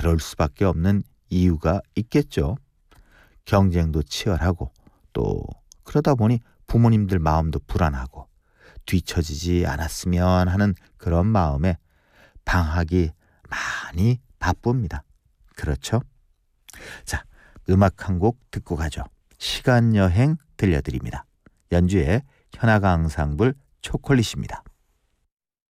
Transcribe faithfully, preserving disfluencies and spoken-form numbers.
그럴 수밖에 없는 이유가 있겠죠. 경쟁도 치열하고 또 그러다 보니 부모님들 마음도 불안하고 뒤처지지 않았으면 하는 그런 마음에 방학이 많이 바쁩니다. 그렇죠? 자, 음악 한 곡 듣고 가죠. 시간여행 들려드립니다. 연주의 현악앙상블 초콜릿입니다.